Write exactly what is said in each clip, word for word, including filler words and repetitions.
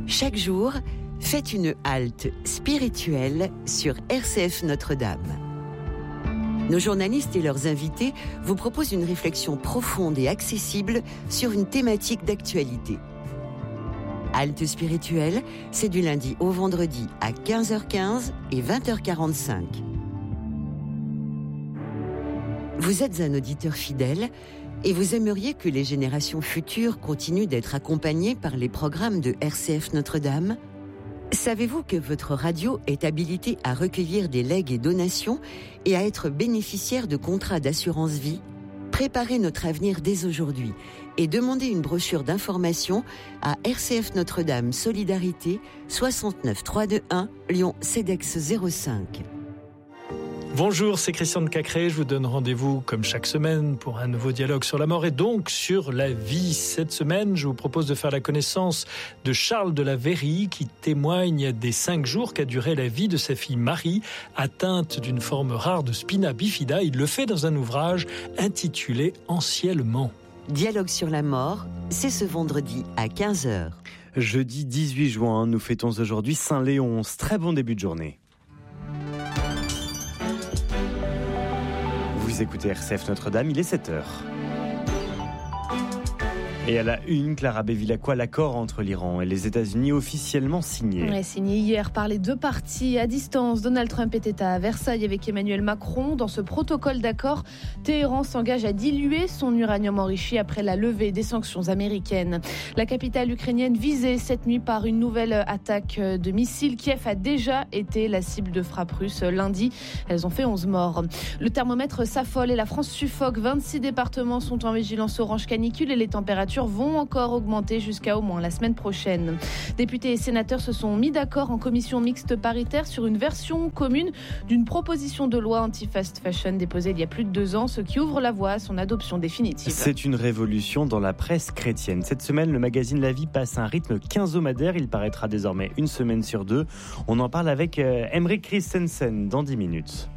Chaque jour, faites une halte spirituelle sur R C F Notre-Dame. Nos journalistes et leurs invités vous proposent une réflexion profonde et accessible sur une thématique d'actualité. Halte spirituelle, c'est du lundi au vendredi à quinze heures quinze et vingt heures quarante-cinq. Vous êtes un auditeur fidèle et vous aimeriez que les générations futures continuent d'être accompagnées par les programmes de R C F Notre-Dame ? Savez-vous que votre radio est habilitée à recueillir des legs et donations et à être bénéficiaire de contrats d'assurance vie ? Préparez notre avenir dès aujourd'hui et demandez une brochure d'information à R C F Notre-Dame Solidarité soixante-neuf trois cent vingt-et-un Lyon CEDEX zéro cinq. Bonjour, c'est Christian de Cacré. Je vous donne rendez-vous comme chaque semaine pour un nouveau dialogue sur la mort et donc sur la vie. Cette semaine, je vous propose de faire la connaissance de Charles de la Verrie qui témoigne des cinq jours qu'a duré la vie de sa fille Marie, atteinte d'une forme rare de spina bifida. Il le fait dans un ouvrage intitulé « Anciennement ». Dialogue sur la mort, c'est ce vendredi à quinze heures. Jeudi dix-huit juin, nous fêtons aujourd'hui Saint-Léonce. Très bon début de journée. Vous écoutez R C F Notre-Dame, il est sept heures. Et à la une, Clara Bevilacqua, l'accord entre l'Iran et les États-Unis officiellement signé. Ouais, signé hier par les deux parties à distance. Donald Trump était à Versailles avec Emmanuel Macron. Dans ce protocole d'accord, Téhéran s'engage à diluer son uranium enrichi après la levée des sanctions américaines. La capitale ukrainienne visée cette nuit par une nouvelle attaque de missiles. Kiev a déjà été la cible de frappes russes lundi. Elles ont fait onze morts. Le thermomètre s'affole et la France suffoque. vingt-six départements sont en vigilance orange canicule et les températures vont encore augmenter jusqu'à au moins la semaine prochaine. Députés et sénateurs se sont mis d'accord en commission mixte paritaire sur une version commune d'une proposition de loi anti-fast fashion déposée il y a plus de deux ans, ce qui ouvre la voie à son adoption définitive. C'est une révolution dans la presse chrétienne. Cette semaine, le magazine La Vie passe à un rythme quinzomadaire. Il paraîtra désormais une semaine sur deux. On en parle avec Emmerich Christensen dans dix minutes.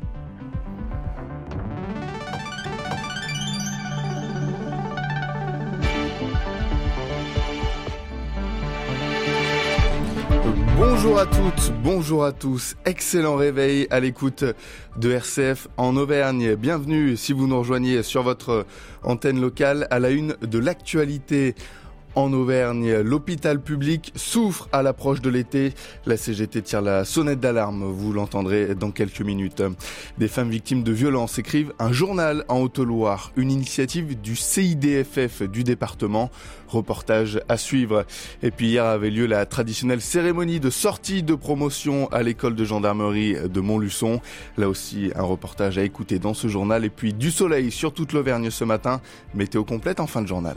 Bonjour à toutes, bonjour à tous, excellent réveil à l'écoute de R C F en Auvergne. Bienvenue si vous nous rejoignez sur votre antenne locale à la une de l'actualité. En Auvergne, l'hôpital public souffre à l'approche de l'été. La C G T tire la sonnette d'alarme, vous l'entendrez dans quelques minutes. Des femmes victimes de violences écrivent un journal en Haute-Loire, une initiative du C I D F F du département. Reportage à suivre. Et puis hier avait lieu la traditionnelle cérémonie de sortie de promotion à l'école de gendarmerie de Montluçon. Là aussi, un reportage à écouter dans ce journal. Et puis du soleil sur toute l'Auvergne ce matin. Météo complète en fin de journal.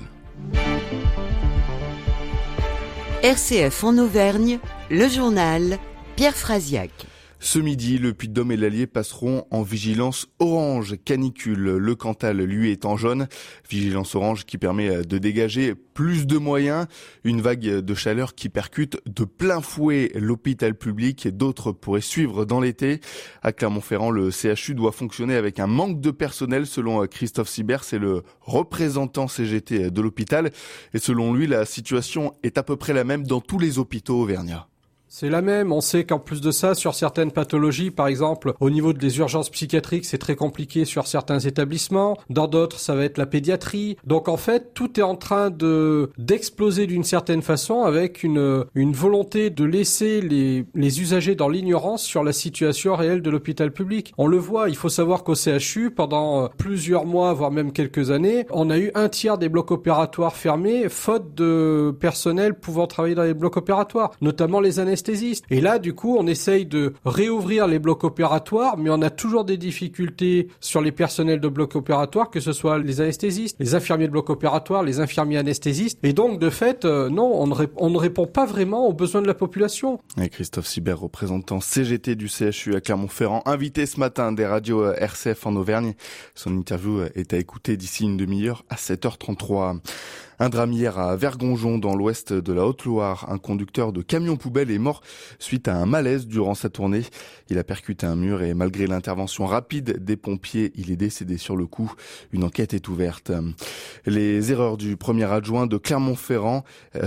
R C F en Auvergne, le journal, Pierre Frasiac. Ce midi, le Puy-de-Dôme et l'Allier passeront en vigilance orange canicule. Le Cantal, lui, est en jaune. Vigilance orange qui permet de dégager plus de moyens. Une vague de chaleur qui percute de plein fouet l'hôpital public et d'autres pourraient suivre dans l'été. À Clermont-Ferrand, le C H U doit fonctionner avec un manque de personnel selon Christophe Sibert. C'est le représentant C G T de l'hôpital. Et selon lui, la situation est à peu près la même dans tous les hôpitaux auvergnats. C'est la même. On sait qu'en plus de ça, sur certaines pathologies, par exemple, au niveau des urgences psychiatriques, c'est très compliqué sur certains établissements. Dans d'autres, ça va être la pédiatrie. Donc en fait, tout est en train de d'exploser d'une certaine façon avec une une volonté de laisser les les usagers dans l'ignorance sur la situation réelle de l'hôpital public. On le voit, il faut savoir qu'au C H U, pendant plusieurs mois, voire même quelques années, on a eu un tiers des blocs opératoires fermés, faute de personnel pouvant travailler dans les blocs opératoires, notamment les anesthésistes. Et là, du coup, on essaye de réouvrir les blocs opératoires, mais on a toujours des difficultés sur les personnels de blocs opératoires, que ce soit les anesthésistes, les infirmiers de blocs opératoires, les infirmiers anesthésistes. Et donc, de fait, euh, non, on ne, ré- on ne répond pas vraiment aux besoins de la population. Et Christophe Sibert, représentant C G T du C H U à Clermont-Ferrand, invité ce matin des radios R C F en Auvergne. Son interview est à écouter d'ici une demi-heure à sept heures trente-trois. Un drame hier à Vergonjon, dans l'ouest de la Haute-Loire. Un conducteur de camion poubelle est mort suite à un malaise durant sa tournée. Il a percuté un mur et malgré l'intervention rapide des pompiers, il est décédé sur le coup. Une enquête est ouverte. Les erreurs du premier adjoint de Clermont-Ferrand... Euh,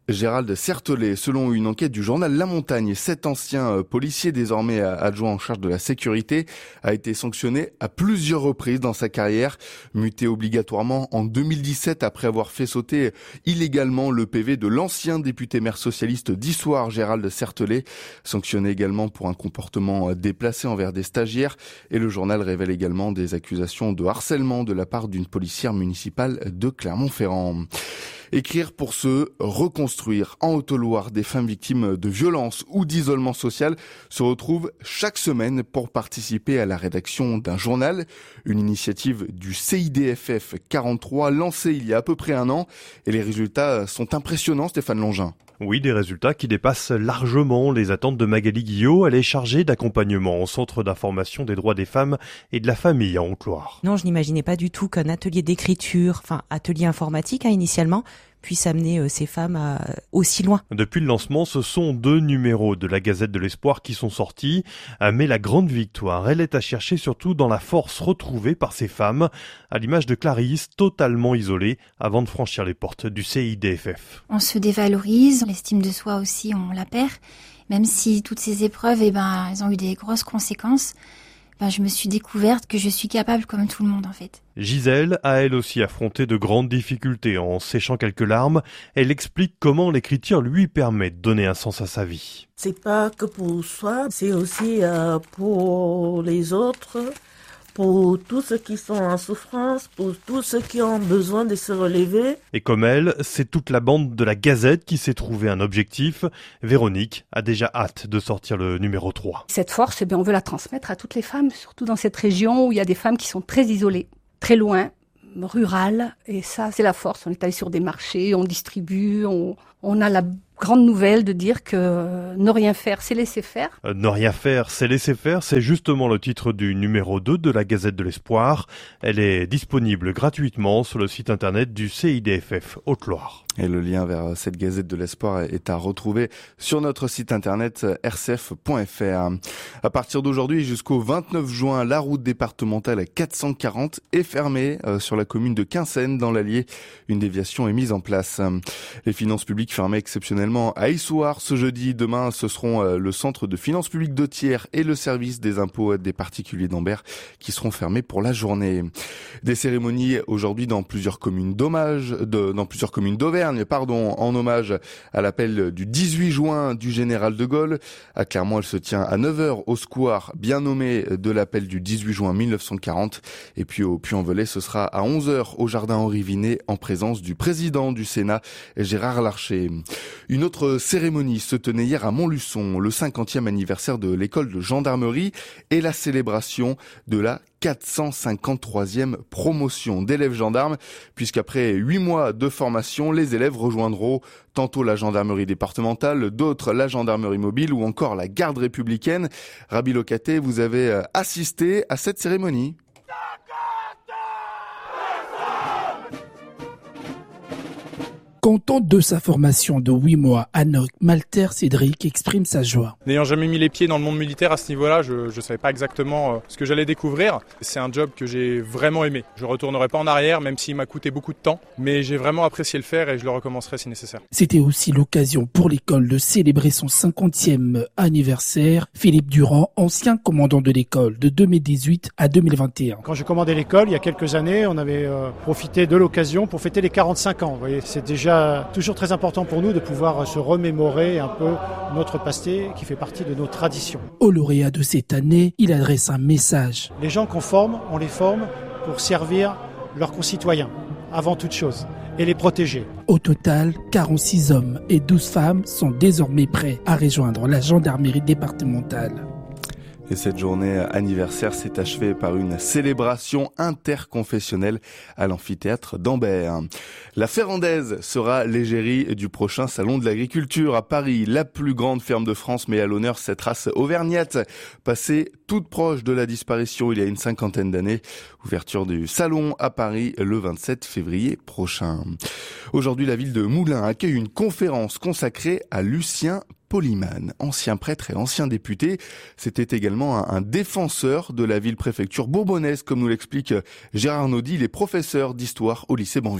Gérald Certelet. Selon une enquête du journal La Montagne, cet ancien policier, désormais adjoint en charge de la sécurité, a été sanctionné à plusieurs reprises dans sa carrière, muté obligatoirement en deux mille dix-sept après avoir fait sauter illégalement le P V de l'ancien député maire socialiste d'Issoire, Gérald Certelet, sanctionné également pour un comportement déplacé envers des stagiaires. Et le journal révèle également des accusations de harcèlement de la part d'une policière municipale de Clermont-Ferrand. Écrire pour se reconstruire. En Haute-Loire, des femmes victimes de violences ou d'isolement social se retrouvent chaque semaine pour participer à la rédaction d'un journal. Une initiative du C I D F F quarante-trois lancée il y a à peu près un an. Et les résultats sont impressionnants, Stéphane Longin. Oui, des résultats qui dépassent largement les attentes de Magali Guillot. Elle est chargée d'accompagnement au Centre d'information des droits des femmes et de la famille en Haute-Loire. Non, je n'imaginais pas du tout qu'un atelier d'écriture, enfin atelier informatique hein, initialement, puisse amener euh, ces femmes à, aussi loin. Depuis le lancement, ce sont deux numéros de la Gazette de l'Espoir qui sont sortis. Mais la grande victoire, elle est à chercher surtout dans la force retrouvée par ces femmes, à l'image de Clarisse, totalement isolée avant de franchir les portes du C I D F F. On se dévalorise, l'estime de soi aussi, on la perd. Même si toutes ces épreuves, eh ben, elles ont eu des grosses conséquences. Ben, je me suis découverte que je suis capable comme tout le monde en fait. Gisèle a elle aussi affronté de grandes difficultés. En séchant quelques larmes, elle explique comment l'écriture lui permet de donner un sens à sa vie. C'est pas que pour soi, c'est aussi euh, pour les autres, pour tous ceux qui sont en souffrance, pour tous ceux qui ont besoin de se relever. Et comme elle, c'est toute la bande de la Gazette qui s'est trouvé un objectif. Véronique a déjà hâte de sortir le numéro trois. Cette force, eh bien, on veut la transmettre à toutes les femmes, surtout dans cette région où il y a des femmes qui sont très isolées, très loin, rurales. Et ça, c'est la force. On est allé sur des marchés, on distribue, on, on a la grande nouvelle de dire que ne rien faire, c'est laisser faire. Euh, ne rien faire, c'est laisser faire, c'est justement le titre du numéro deux de la Gazette de l'Espoir. Elle est disponible gratuitement sur le site internet du C I D F F Haute-Loire. Et le lien vers cette Gazette de l'Espoir est à retrouver sur notre site internet r c f point f r. À partir d'aujourd'hui jusqu'au vingt-neuf juin, la route départementale quatre cent quarante est fermée sur la commune de Quinssaines dans l'Allier. Une déviation est mise en place. Les finances publiques fermées exceptionnellement à Issoire ce jeudi. Demain, ce seront le centre de finances publiques de Thiers et le service des impôts des particuliers d'Ambert qui seront fermés pour la journée. Des cérémonies aujourd'hui dans plusieurs communes d'hommage, de, dans plusieurs communes d'Auvergne, pardon, en hommage à l'appel du dix-huit juin du général de Gaulle. À Clermont, elle se tient à neuf heures au square bien nommé de l'appel du dix-huit juin mille neuf cent quarante. Et puis au Puy-en-Velay, ce sera à onze heures au jardin Henri Vinet en présence du président du Sénat, Gérard Larcher. Une autre cérémonie se tenait hier à Montluçon, le cinquantième anniversaire de l'école de gendarmerie et la célébration de la quatre cent cinquante-troisième promotion d'élèves gendarmes, puisqu'après huit mois de formation, les élèves rejoindront tantôt la gendarmerie départementale, d'autres la gendarmerie mobile ou encore la garde républicaine. Rabi Locaté, vous avez assisté à cette cérémonie. Content de sa formation de huit mois, Anouk Malter Cédric exprime sa joie. N'ayant jamais mis les pieds dans le monde militaire à ce niveau-là, je ne savais pas exactement euh, ce que j'allais découvrir. C'est un job que j'ai vraiment aimé. Je ne retournerai pas en arrière, même s'il m'a coûté beaucoup de temps. Mais j'ai vraiment apprécié le faire et je le recommencerai si nécessaire. C'était aussi l'occasion pour l'école de célébrer son cinquantième anniversaire. Philippe Durand, ancien commandant de l'école de deux mille dix-huit à deux mille vingt et un. Quand j'ai commandé l'école, il y a quelques années, on avait euh, profité de l'occasion pour fêter les quarante-cinq ans. Vous voyez, c'est déjà toujours très important pour nous de pouvoir se remémorer un peu notre passé qui fait partie de nos traditions. Au lauréat de cette année, il adresse un message. Les gens qu'on forme, on les forme pour servir leurs concitoyens, avant toute chose, et les protéger. Au total, quarante-six hommes et douze femmes sont désormais prêts à rejoindre la gendarmerie départementale. Et cette journée anniversaire s'est achevée par une célébration interconfessionnelle à l'amphithéâtre d'Ambert. La Ferrandaise sera l'égérie du prochain salon de l'agriculture à Paris. La plus grande ferme de France met à l'honneur cette race auvergnate, passée toute proche de la disparition il y a une cinquantaine d'années. Ouverture du salon à Paris le vingt-sept février prochain. Aujourd'hui, la ville de Moulins accueille une conférence consacrée à Lucien Polyman, ancien prêtre et ancien député. C'était également un, un défenseur de la ville-préfecture bourbonnaise, comme nous l'explique Gérard Naudy, il est professeur d'histoire au lycée Banville.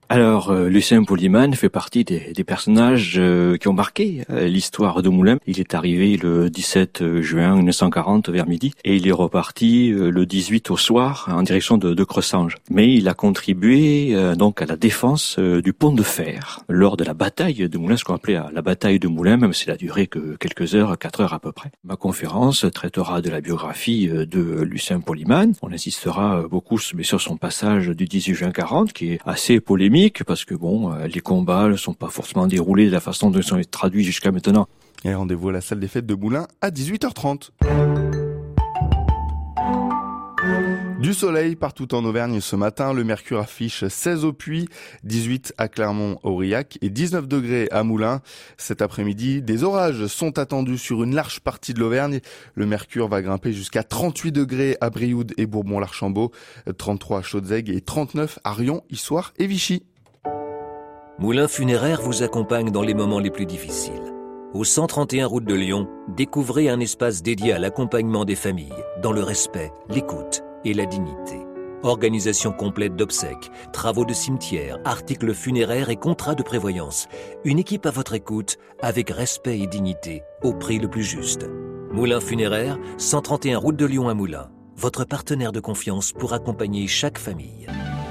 Alors, euh, Lucien Polyman fait partie des, des personnages euh, qui ont marqué euh, l'histoire de Moulins. Il est arrivé le dix-sept juin mille neuf cent quarante vers midi et il est reparti euh, le dix-huit au soir en direction de, de Cressanges. Mais il a contribué euh, donc à la défense euh, du pont de fer lors de la bataille de Moulins, ce qu'on appelait la bataille de Moulins, même si elle a duré que quelques heures, quatre heures à peu près. Ma conférence traitera de la biographie de Lucien Polyman. On insistera beaucoup sur son passage du dix-huit juin quarante, qui est assez polémique, parce que bon, les combats ne sont pas forcément déroulés de la façon dont ils sont traduits jusqu'à maintenant. Et rendez-vous à la salle des fêtes de Moulins à dix-huit heures trente. Du soleil partout en Auvergne ce matin, le mercure affiche seize au Puy, dix-huit à Clermont-Aurillac et dix-neuf degrés à Moulins. Cet après-midi, des orages sont attendus sur une large partie de l'Auvergne. Le mercure va grimper jusqu'à trente-huit degrés à Brioude et Bourbon-l'Archambault, trente-trois à Chaudes-Aigues et trente-neuf à Rion, Issoire et Vichy. Moulins Funéraires vous accompagne dans les moments les plus difficiles. Au cent trente et un route de Lyon, découvrez un espace dédié à l'accompagnement des familles, dans le respect, l'écoute et la dignité. Organisation complète d'obsèques, travaux de cimetière, articles funéraires et contrats de prévoyance. Une équipe à votre écoute, avec respect et dignité, au prix le plus juste. Moulins Funéraires, cent trente et un route de Lyon à Moulins. Votre partenaire de confiance pour accompagner chaque famille.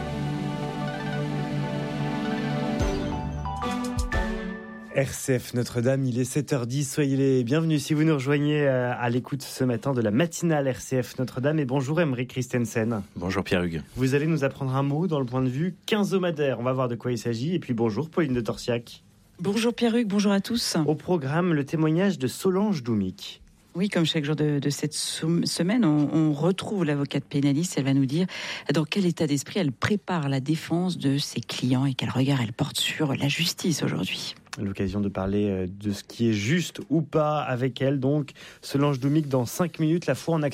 R C F Notre-Dame, il est sept heures dix, soyez les bienvenus si vous nous rejoignez à l'écoute ce matin de la matinale R C F Notre-Dame. Et bonjour Aymeric Christensen. Bonjour Pierre-Hugues. Vous allez nous apprendre un mot dans le point de vue quinzomadaire, on va voir de quoi il s'agit. Et puis bonjour Pauline de Torsiac. Bonjour Pierre-Hugues, bonjour à tous. Au programme, le témoignage de Solange Doumic. Oui, comme chaque jour de, de cette semaine, on, on retrouve l'avocate pénaliste. Elle va nous dire dans quel état d'esprit elle prépare la défense de ses clients et quel regard elle porte sur la justice aujourd'hui. L'occasion de parler de ce qui est juste ou pas avec elle. Donc, Solange Doumic dans cinq minutes, la foi en action.